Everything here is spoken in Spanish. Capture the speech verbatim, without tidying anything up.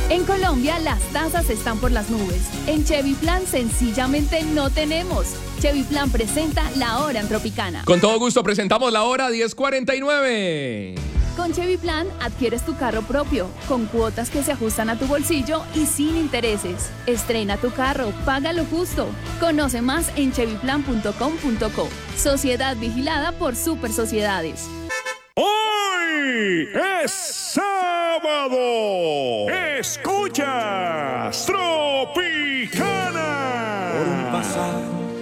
En Colombia las tasas están por las nubes. En Chevy Plan sencillamente no tenemos. Chevy Plan presenta La Hora en Tropicana. Con todo gusto presentamos La Hora diez cuarenta y nueve. Con Chevy Plan adquieres tu carro propio, con cuotas que se ajustan a tu bolsillo y sin intereses. Estrena tu carro, paga lo justo. Conoce más en chevy plan punto com punto co. Sociedad vigilada por Super Sociedades. ¡Hoy es sábado! ¡Escucha!